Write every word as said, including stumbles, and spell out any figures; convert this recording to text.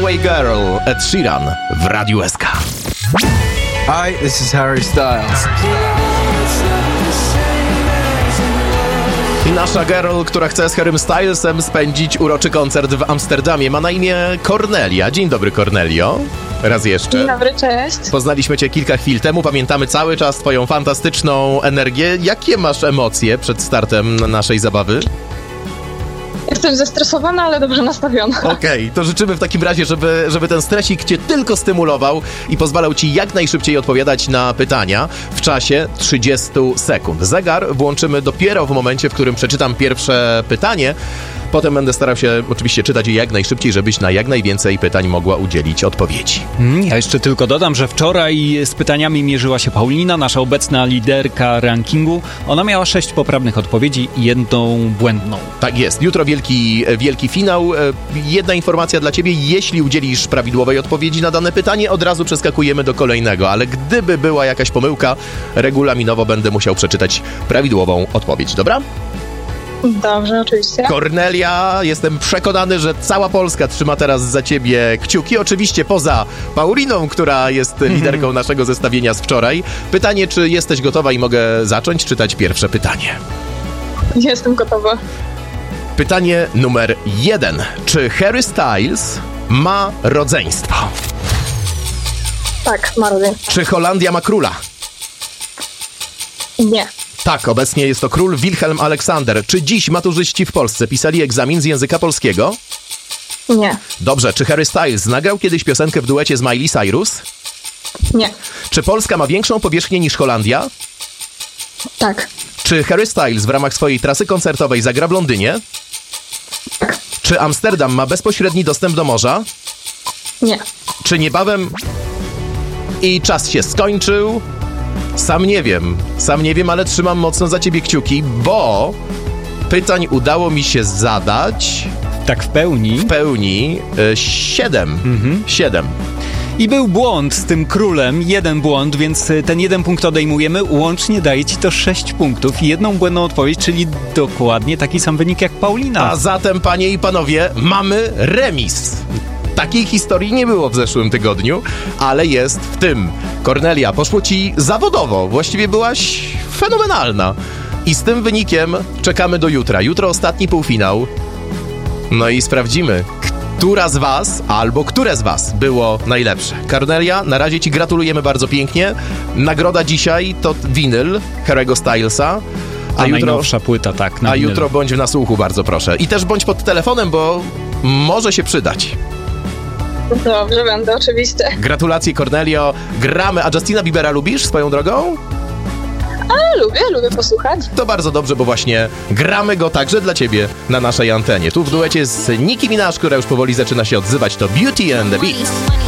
Runaway Girl, Ed Sheeran w Radiu S K. Hi, this is Harry Styles. I nasza girl, która chce z Harrym Stylesem spędzić uroczy koncert w Amsterdamie, ma na imię Kornelia. Dzień dobry, Kornelio. Raz jeszcze. Dzień dobry, cześć. Poznaliśmy cię kilka chwil temu, pamiętamy cały czas twoją fantastyczną energię. Jakie masz emocje przed startem naszej zabawy? Jestem zestresowana, ale dobrze nastawiona. Okej, okay, to życzymy w takim razie, żeby, żeby ten stresik cię tylko stymulował i pozwalał ci jak najszybciej odpowiadać na pytania w czasie trzydzieści sekund. Zegar włączymy dopiero w momencie, w którym przeczytam pierwsze pytanie. Potem będę starał się oczywiście czytać je jak najszybciej, żebyś na jak najwięcej pytań mogła udzielić odpowiedzi. Ja jeszcze tylko dodam, że wczoraj z pytaniami mierzyła się Paulina, nasza obecna liderka rankingu. Ona miała sześć poprawnych odpowiedzi i jedną błędną. Tak jest. Jutro wielki, wielki finał. Jedna informacja dla ciebie. Jeśli udzielisz prawidłowej odpowiedzi na dane pytanie, od razu przeskakujemy do kolejnego. Ale gdyby była jakaś pomyłka, regulaminowo będę musiał przeczytać prawidłową odpowiedź. Dobra? Dobrze, oczywiście. Kornelia, jestem przekonany, że cała Polska trzyma teraz za ciebie kciuki. Oczywiście poza Pauliną, która jest liderką naszego zestawienia z wczoraj. Pytanie, czy jesteś gotowa i mogę zacząć czytać pierwsze pytanie? Jestem gotowa. Pytanie numer jeden. Czy Harry Styles ma rodzeństwo? Tak, ma rodzeństwo. Czy Holandia ma króla? Nie. Tak, obecnie jest to król Wilhelm Aleksander. Czy dziś maturzyści w Polsce pisali egzamin z języka polskiego? Nie. Dobrze, czy Harry Styles nagrał kiedyś piosenkę w duecie z Miley Cyrus? Nie. Czy Polska ma większą powierzchnię niż Holandia? Tak. Czy Harry Styles w ramach swojej trasy koncertowej zagra w Londynie? Tak. Czy Amsterdam ma bezpośredni dostęp do morza? Nie. Czy niebawem... I czas się skończył... Sam nie wiem, sam nie wiem, ale trzymam mocno za ciebie kciuki, bo pytań udało mi się zadać... Tak w pełni? W pełni y, siedem. Mhm. Siedem. I był błąd z tym królem, jeden błąd, więc ten jeden punkt odejmujemy. Łącznie daje ci to sześć punktów i jedną błędną odpowiedź, czyli dokładnie taki sam wynik jak Paulina. A zatem, panie i panowie, mamy remis. Takiej historii nie było w zeszłym tygodniu, ale jest w tym. Kornelia, poszło ci zawodowo. Właściwie byłaś fenomenalna. I z tym wynikiem czekamy do jutra. Jutro ostatni półfinał. No i sprawdzimy, która z was, albo które z was było najlepsze. Kornelia, na razie ci gratulujemy bardzo pięknie. Nagroda dzisiaj to winyl Harry'ego Stylesa. A, a jutro, najnowsza płyta, tak. A winyl. Jutro bądź w nasłuchu, bardzo proszę. I też bądź pod telefonem, bo może się przydać. Dobrze, będę, oczywiście. Gratulacje, Kornelio. Gramy. A Justina Biebera lubisz swoją drogą? A, lubię, lubię posłuchać. To bardzo dobrze, bo właśnie gramy go także dla ciebie na naszej antenie. Tu w duecie z Nicki Minaj, która już powoli zaczyna się odzywać, to Beauty and the Beast.